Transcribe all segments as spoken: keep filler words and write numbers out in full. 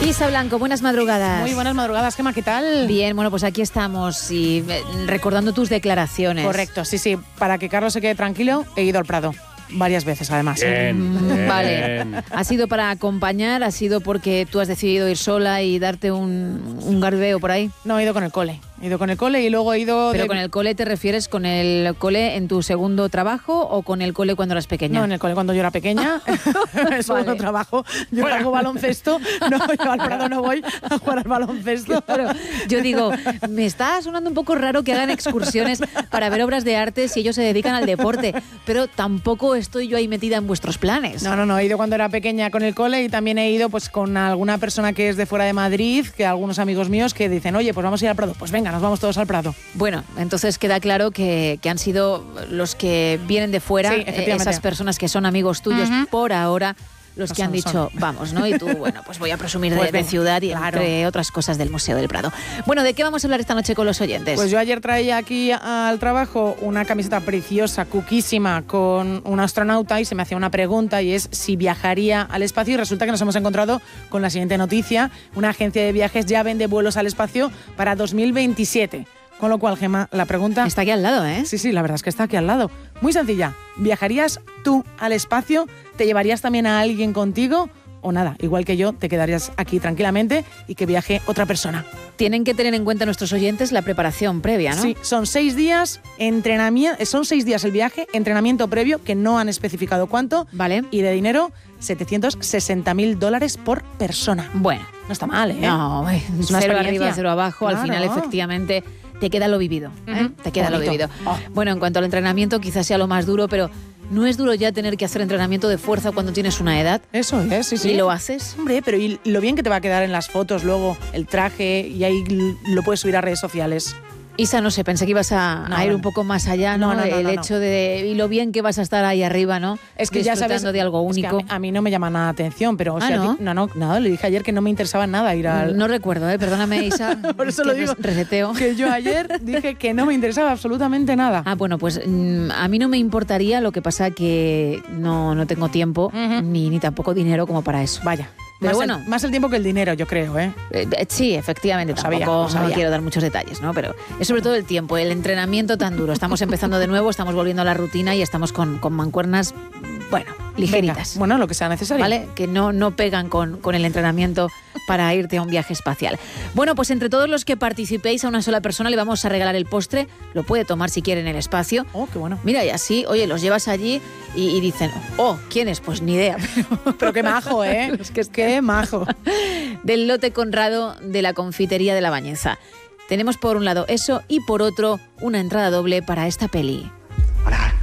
Isa Blanco, buenas madrugadas. Muy buenas madrugadas, Gemma, ¿qué tal? Bien, bueno, pues aquí estamos y recordando tus declaraciones. Correcto, sí, sí. Para que Carlos se quede tranquilo, he ido al Prado. Varias veces, además. Bien, bien. Vale. ¿Ha sido para acompañar? ¿Ha sido porque tú has decidido ir sola y darte un, un garbeo por ahí? No, he ido con el cole. He ido con el cole y luego he ido... ¿Pero de... con el cole te refieres con el cole en tu segundo trabajo o con el cole cuando eras pequeña? No, en el cole cuando yo era pequeña. El segundo Vale. trabajo. Yo Fuera. hago baloncesto. No, yo al Prado no voy a jugar al baloncesto. Claro, yo digo, me está sonando un poco raro que hagan excursiones para ver obras de arte si ellos se dedican al deporte, pero tampoco estoy yo ahí metida en vuestros planes. No, no, no. He ido cuando era pequeña con el cole y también he ido pues con alguna persona que es de fuera de Madrid, que algunos amigos míos que dicen, oye, pues vamos a ir al Prado. Pues venga, nos vamos todos al Prado. Bueno, entonces queda claro que, que han sido los que vienen de fuera, Sí, eh, efectivamente. esas personas que son amigos tuyos Ujú. por ahora, los Lo que han son, dicho, son. vamos, ¿no? Y tú, bueno, pues voy a presumir Pues de, de venga, ciudad y claro. entre otras cosas del Museo del Prado. Bueno, ¿de qué vamos a hablar esta noche con los oyentes? Pues yo ayer traía aquí al trabajo una camiseta preciosa, cuquísima, con un astronauta y se me hacía una pregunta y es si viajaría al espacio y resulta que nos hemos encontrado con la siguiente noticia. Una agencia de viajes ya vende vuelos al espacio para dos mil veintisiete. Con lo cual, Gemma, la pregunta... Está aquí al lado, ¿eh? Sí, sí, la verdad es que está aquí al lado. Muy sencilla. ¿Viajarías tú al espacio? ¿Te llevarías también a alguien contigo? O nada, igual que yo, te quedarías aquí tranquilamente y que viaje otra persona. Tienen que tener en cuenta nuestros oyentes la preparación previa, ¿no? Sí, son seis días, entrenamiento, son seis días el viaje, entrenamiento previo, que no han especificado cuánto, Vale. y de dinero, setecientos sesenta mil dólares por persona. Bueno. No está mal, ¿eh? No, eh, Es una cero experiencia. arriba, cero abajo. Al Claro. final, efectivamente, te queda lo vivido. ¿eh? Ujú. Te queda lo Bonito. vivido. Oh. Bueno, en cuanto al entrenamiento, quizás sea lo más duro, pero ¿no es duro ya tener que hacer entrenamiento de fuerza cuando tienes una edad? Eso es, sí, sí. ¿Y lo haces? Hombre, pero y lo bien que te va a quedar en las fotos luego, el traje, y ahí l- lo puedes subir a redes sociales. Isa, no sé, pensé que ibas a, No, a ir no. un poco más allá, ¿no? No, no, no, el no, hecho de... Y lo bien que vas a estar ahí arriba, ¿no? Es que ya sabes, Disfrutando de algo es que único. a, mí, a mí no me llama nada la atención, pero o Ah, sea, ¿no? a ti- no, no, nada, le dije ayer que no me interesaba nada ir al... No recuerdo, ¿eh? Perdóname, Isa. Por eso que lo digo. res- Reseteo. Que yo ayer dije que no me interesaba absolutamente nada. Ah, bueno, pues mm, a mí no me importaría, lo que pasa que no, no tengo tiempo Ujú. ni, ni tampoco dinero como para eso. Vaya. Pero más bueno. el, más el tiempo que el dinero, yo creo, ¿eh? Eh, eh, sí, efectivamente, Lo sabía, tampoco lo sabía. no quiero dar muchos detalles, ¿no? Pero es sobre todo el tiempo, el entrenamiento tan duro. Estamos empezando de nuevo, estamos volviendo a la rutina y estamos con, con mancuernas, bueno, ligeritas. Venga, bueno, lo que sea necesario. ¿Vale? Que no, no pegan con, con el entrenamiento para irte a un viaje espacial. Bueno, pues entre todos los que participéis, a una sola persona le vamos a regalar el postre. Lo puede tomar si quiere en el espacio. Oh, qué bueno. Mira, y así, oye, los llevas allí y, y dicen, oh, ¿quién es? Pues ni idea. Pero qué majo, ¿eh? Es que es- qué majo. Del lote Conrado de la confitería de La Bañeza. Tenemos por un lado eso y por otro una entrada doble para esta peli. Hola.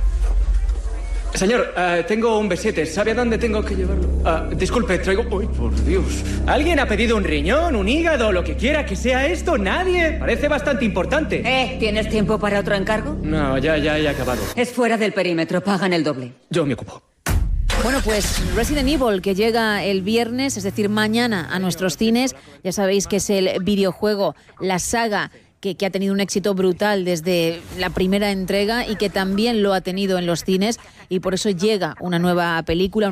Señor, eh, tengo un besete. ¿Sabe a dónde tengo que llevarlo? Ah, disculpe, traigo... ¡Uy, por Dios! ¿Alguien ha pedido un riñón, un hígado, lo que quiera que sea esto? ¿Nadie? Parece bastante importante. Eh, ¿tienes tiempo para otro encargo? No, ya, ya he acabado. Es fuera del perímetro, pagan el doble. Yo me ocupo. Bueno, pues Resident Evil, que llega el viernes, es decir, mañana a nuestros cines. Ya sabéis que es el videojuego, la saga que, que ha tenido un éxito brutal desde la primera entrega y que también lo ha tenido en los cines y por eso llega una nueva película.